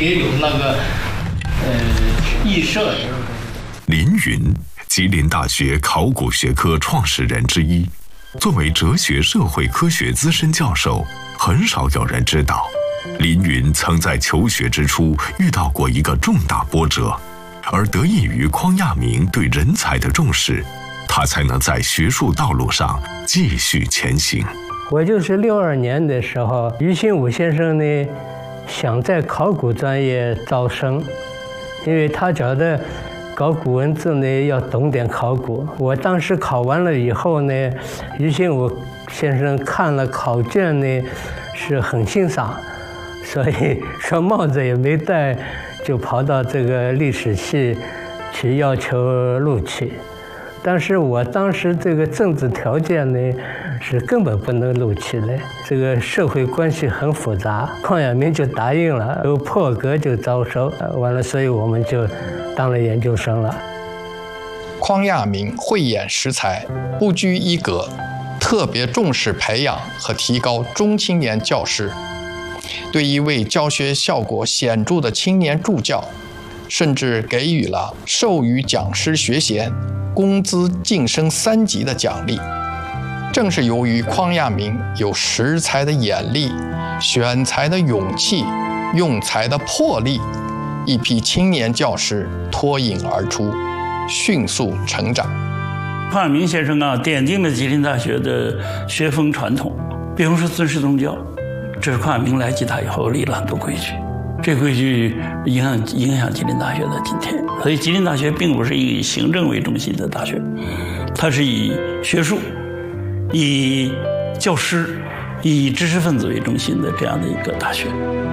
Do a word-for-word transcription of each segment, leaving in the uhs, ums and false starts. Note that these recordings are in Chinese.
也有那个呃艺社。 林云，吉林大学考古学科创始人之一，作为哲学社会科学资深教授，很少有人知道，林云曾在求学之初遇到过一个重大波折，而得益于匡亚明对人才的重视，他才能在学术道路上继续前行。 我就是六二年的时候，于新武先生呢想在考古专业招生，因为他觉得搞古文字呢要懂点考古。我当时考完了以后呢，于新武先生看了考卷呢是很欣赏，所以说帽子也没戴，就跑到这个历史系去要求录取。但是我当时这个政治条件呢是根本不能录取的，这个社会关系很复杂，匡亚明就答应了，有破格就招收，完了，所以我们就当了研究生了。 匡亚明慧眼识才，不拘一格，特别重视培养和提高中青年教师，对一位教学效果显著的青年助教，甚至给予了授予讲师学衔、工资晋升三级的奖励。正是由于匡亚明有识才的眼力、选才的勇气、用才的魄力，一批青年教师脱颖而出，迅速成长。 匡亚明先生啊，奠定了吉林大学的学风传统，比方说尊师重教，这是匡亚明来吉大以后立了很多规矩，这规矩影响影响吉林大学的今天。所以吉林大学并不是以行政为中心的大学，它是以学术、以教师、以知识分子为中心的这样的一个大学。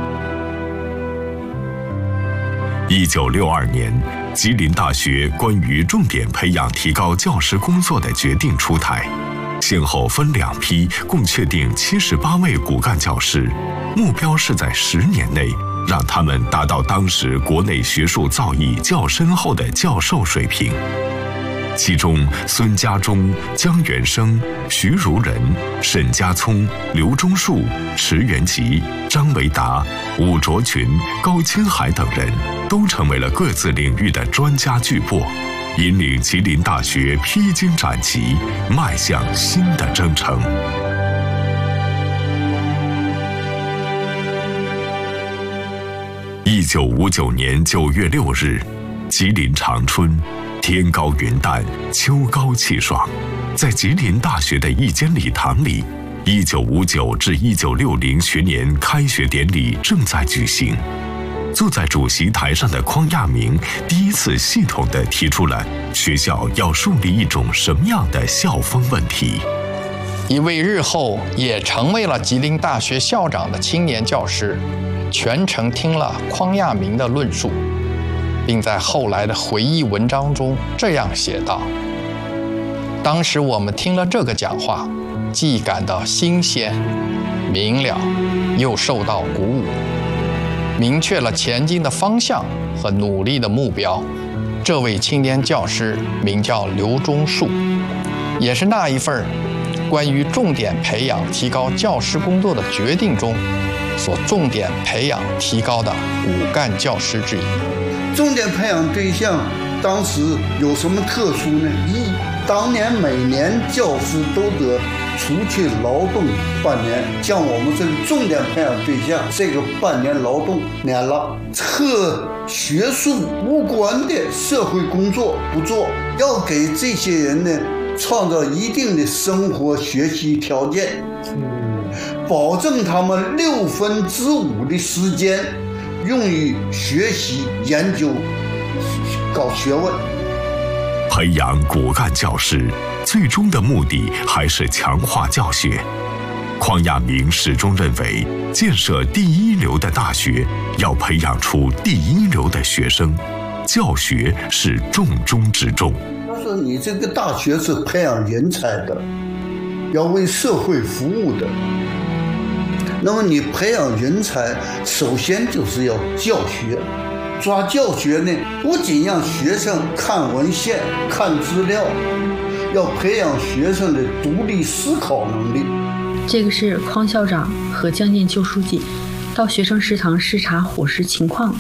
一九六二年，吉林大学关于重点培养提高教师工作的决定出台，先后分两批，共确定七十八位骨干教师，目标是在十年内让他们达到当时国内学术造诣较深厚的教授水平。其中，孙家忠、姜元生、徐如仁、沈家聪、刘忠树、池元吉、张维达、武卓群、高青海等人都成为了各自领域的专家巨擘，引领吉林大学披荆斩棘，迈向新的征程。一九五九年九月六日，吉林长春，天高云淡，秋高气爽，在吉林大学的一间礼堂里，一九五九至一九六零学年开学典礼正在举行。坐在主席台上的匡亚明第一次系统地提出了学校要树立一种什么样的校风问题。 一位日后也成为了吉林大学校长的青年教师，全程听了匡亚明的论述，并在后来的回忆文章中这样写道：当时我们听了这个讲话，既感到新鲜、明了，又受到鼓舞，明确了前进的方向和努力的目标。这位青年教师名叫刘忠树，也是那一份关于重点培养提高教师工作的决定中所重点培养提高的骨干教师之一。 重点培养对象当时有什么特殊呢？一，当年每年教师都得出去劳动半年，像我们这个重点培养对象，这个半年劳动免了，和学术无关的社会工作不做，要给这些人呢创造一定的生活学习条件，保证他们六分之五的时间用于学习、研究、搞学问。 培养骨干教师，最终的目的还是强化教学。匡亚明始终认为，建设第一流的大学，要培养出第一流的学生，教学是重中之重。 他说：“你这个大学是培养人才的，要为社会服务的。那么你培养人才，首先就是要教学。抓教学呢，不仅让学生看文献、看资料，要培养学生的独立思考能力。” 这个是匡校长和姜建旧书记到学生食堂视察伙食情况